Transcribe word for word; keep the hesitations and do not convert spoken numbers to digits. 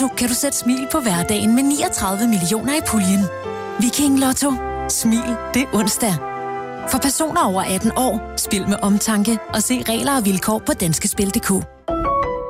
Nu kan du sætte smil på hverdagen med niogtredive millioner i puljen. Viking Lotto. Smil det onsdag. For personer over atten år, spil med omtanke og se regler og vilkår på danskespil punktum d k.